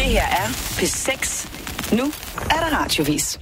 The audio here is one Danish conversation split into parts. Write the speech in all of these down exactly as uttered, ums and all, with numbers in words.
her er P seks. Nu er der radiovis.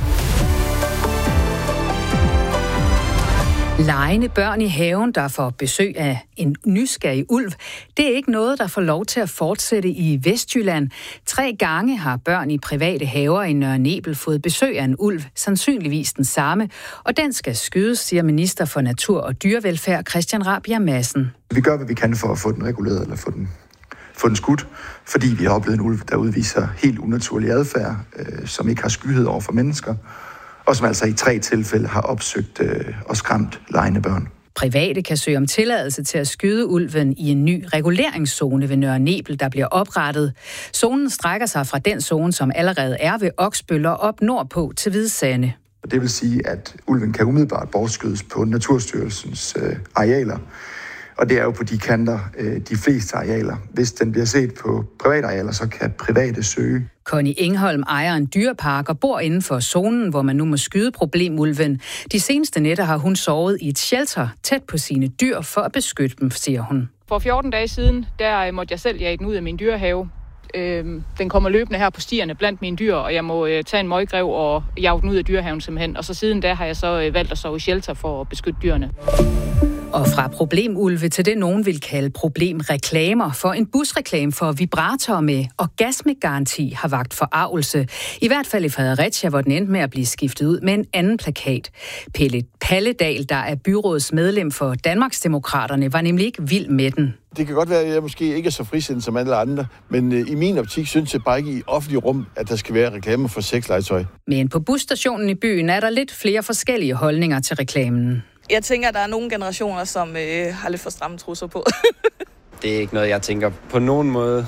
Legende børn i haven, der får besøg af en nysgerrig ulv, det er ikke noget, der får lov til at fortsætte i Vestjylland. Tre gange har børn i private haver i Nørre Nebel fået besøg af en ulv, sandsynligvis den samme, og den skal skydes, siger minister for Natur og Dyrevelfærd Christian Rabjerg Madsen. Vi gør, hvad vi kan for at få den reguleret eller få den, få den skudt, fordi vi har oplevet en ulv, der udviser helt unaturlig adfærd, øh, som ikke har skyhed over for mennesker, og som altså i tre tilfælde har opsøgt øh, og skræmt legende børn. Private kan søge om tilladelse til at skyde ulven i en ny reguleringszone ved Nørre Nebel, der bliver oprettet. Zonen strækker sig fra den zone, som allerede er ved Oksbøl og op nordpå til Hvidsande. Det vil sige, at ulven kan umiddelbart bortskydes på Naturstyrelsens øh, arealer. Og det er jo på de kanter, øh, de fleste arealer. Hvis den bliver set på private arealer, så kan private søge. Connie Engholm ejer en dyrepark og bor inden for zonen, hvor man nu må skyde problemulven. De seneste nætter har hun sovet i et shelter tæt på sine dyr for at beskytte dem, siger hun. For fjorten dage siden, der måtte jeg selv jage den ud af min dyrehave. Øh, den kommer løbende her på stierne blandt mine dyr, og jeg må øh, tage en møggrev og jage den ud af dyrehaven simpelthen. Og så siden da har jeg så øh, valgt at sove i shelter for at beskytte dyrene. Og fra problemulve til det, nogen vil kalde problemreklamer, for en busreklame for vibrator med orgasmegaranti har vakt forargelse. I hvert fald i Fredericia, hvor den endte med at blive skiftet ud med en anden plakat. Pelle Palledal, der er byrådsmedlem for Danmarksdemokraterne, var nemlig ikke vild med den. Det kan godt være, at jeg måske ikke er så frisindet som alle andre, men i min optik synes jeg bare ikke i offentlig rum, at der skal være reklamer for sexlegetøj. Men på busstationen i byen er der lidt flere forskellige holdninger til reklamen. Jeg tænker, at der er nogle generationer, som øh, har lidt for stramme trusser på. Det er ikke noget, jeg tænker på nogen måde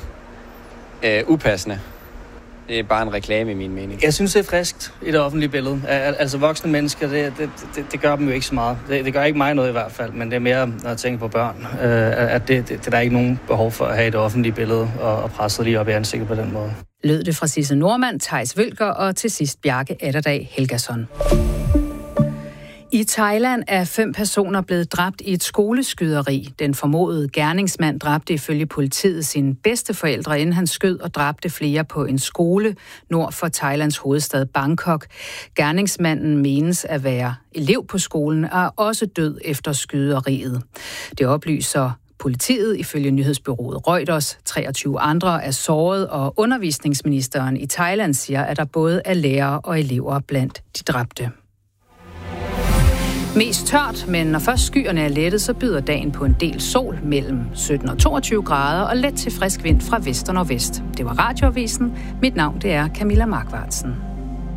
øh, upassende. Det er bare en reklame i min mening. Jeg synes, det er friskt i det offentlige billede. Al- altså voksne mennesker, det, det, det, det gør dem jo ikke så meget. Det, det gør ikke mig noget i hvert fald, men det er mere, når jeg tænker på børn, øh, at det, det, det der er ikke nogen behov for at have det offentlige billede og, og presse lige op i ansigtet på den måde. Lød det fra Sisse Nordmand, Theis Vølker og til sidst Bjarke Atterdag Helgason. I Thailand er fem personer blevet dræbt i et skoleskyderi. Den formodede gerningsmand dræbte ifølge politiet sine bedsteforældre, inden han skød og dræbte flere på en skole nord for Thailands hovedstad Bangkok. Gerningsmanden menes at være elev på skolen og er også død efter skyderiet. Det oplyser politiet ifølge nyhedsbureauet Reuters. treogtyve andre er såret, og undervisningsministeren i Thailand siger, at der både er lærere og elever blandt de dræbte. Mest tørt, men når først skyerne er lettet, så byder dagen på en del sol mellem sytten og toogtyve grader og let til frisk vind fra vest og nordvest. Det var Radioavisen. Mit navn det er Camilla Markvartsen.